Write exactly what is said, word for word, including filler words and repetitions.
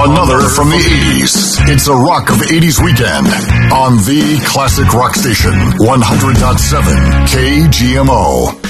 Another from the eighties. It's a rock of eighties weekend on the classic rock station, one hundred point seven K G M O.